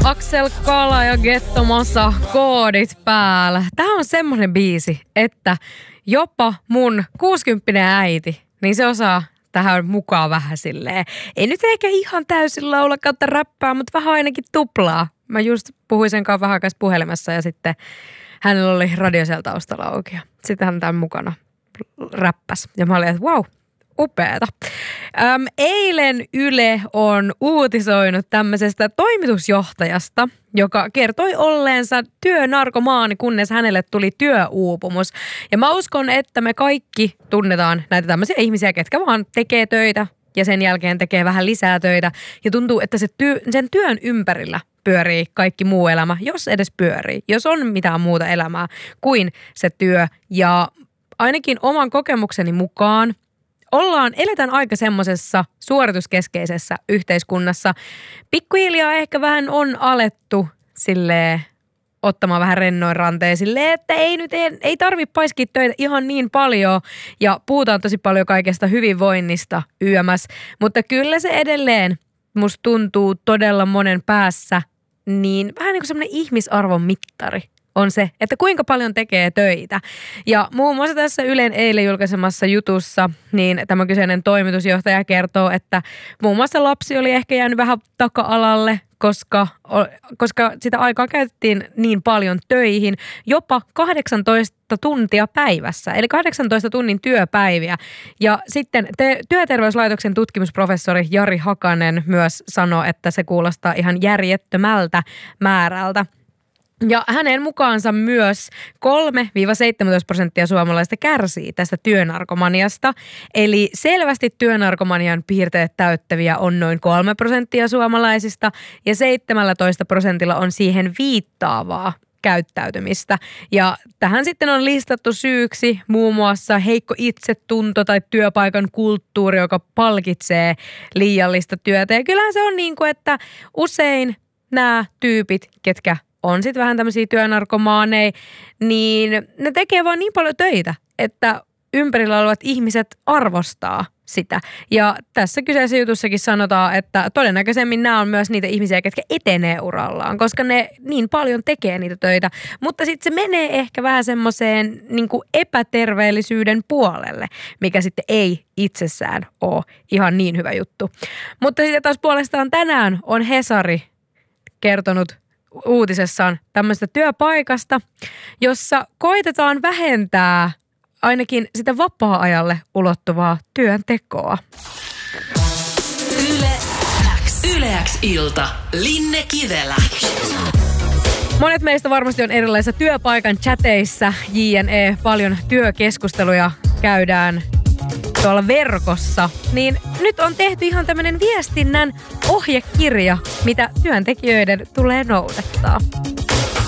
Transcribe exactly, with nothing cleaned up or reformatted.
Axel Kala ja Getto Masa, Koodit päällä. Tää on semmonen biisi, että jopa mun kuusikymppinen äiti, niin se osaa tähän mukaan vähän silleen. Ei nyt ehkä ihan täysin laula kautta räppää, mutta vähän ainakin tuplaa. Mä just puhuin sen kanssa vähän aikaa puhelimessa ja sitten hänellä oli radio siellä taustalla auki. Sitten hän tämän mukana räppäs. Ja mä olin, että vau, wow, upeeta. Öm, eilen Yle on uutisoinut tämmöisestä toimitusjohtajasta, joka kertoi olleensa työnarkomaani, kunnes hänelle tuli työuupumus. Ja mä uskon, että me kaikki tunnetaan näitä tämmöisiä ihmisiä, ketkä vaan tekee töitä ja sen jälkeen tekee vähän lisää töitä. Ja tuntuu, että se työ, sen työn ympärillä pyörii kaikki muu elämä, jos edes pyörii, jos on mitään muuta elämää kuin se työ. Ja ainakin oman kokemukseni mukaan ollaan, eletään aika semmoisessa suorituskeskeisessä yhteiskunnassa. Pikkuhiljaa ehkä vähän on alettu silleen ottamaan vähän rennoin ranteen silleen, että ei nyt ei, ei tarvitse paiskia töitä ihan niin paljon ja puhutaan tosi paljon kaikesta hyvinvoinnista yömäs, mutta kyllä se edelleen musta tuntuu todella monen päässä niin vähän niin kuin semmoinen ihmisarvon mittari on se, että kuinka paljon tekee töitä. Ja muun muassa tässä Ylen eilen julkaisemassa jutussa, niin tämä kyseinen toimitusjohtaja kertoo, että muun muassa lapsi oli ehkä jäänyt vähän taka-alalle, koska, koska sitä aikaa käytettiin niin paljon töihin, jopa kahdeksantoista tuntia päivässä, eli kahdeksantoista tunnin työpäiviä. Ja sitten te, Työterveyslaitoksen tutkimusprofessori Jari Hakanen myös sanoi, että se kuulostaa ihan järjettömältä määrältä. Ja hänen mukaansa myös kolme seitsemäntoista prosenttia suomalaisista kärsii tästä työnarkomaniasta. Eli selvästi työnarkomanian piirteet täyttäviä on noin kolme prosenttia suomalaisista ja seitsemäntoista prosentilla on siihen viittaavaa käyttäytymistä. Ja tähän sitten on listattu syyksi muun muassa heikko itsetunto tai työpaikan kulttuuri, joka palkitsee liiallista työtä. Ja kyllähän se on niin kuin, että usein nämä tyypit, ketkä on sitten vähän tämmöisiä työnarkomaaneja, niin ne tekee vaan niin paljon töitä, että ympärillä olevat ihmiset arvostaa sitä. Ja tässä kyseisessä jutussakin sanotaan, että todennäköisemmin nämä on myös niitä ihmisiä, ketkä etenee urallaan, koska ne niin paljon tekee niitä töitä. Mutta sitten se menee ehkä vähän semmoiseen niin kuin epäterveellisyyden puolelle, mikä sitten ei itsessään ole ihan niin hyvä juttu. Mutta sitten taas puolestaan tänään on Hesari kertonut uutisessaan tämmöistä työpaikasta, jossa koitetaan vähentää ainakin sitä vapaa-ajalle ulottuvaa työntekoa. Yle X. Yle X ilta. Linne Kivelä. Monet meistä varmasti on erilaisissa työpaikan chateissa, jne. Paljon työkeskusteluja käydään tuolla verkossa, niin nyt on tehty ihan tämmöinen viestinnän ohjekirja, mitä työntekijöiden tulee noudattaa.